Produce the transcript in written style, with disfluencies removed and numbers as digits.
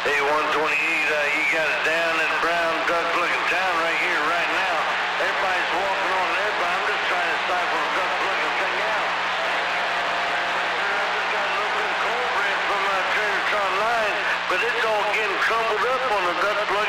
Hey, 128, you got it down in brown, duck-looking town right here, right now. Everybody's walking on everybody. I'm just trying to cipher a duck-looking thing out. I just got a little bit of cornbread from my Trinitron line, but it's all getting crumbled up on the duck-looking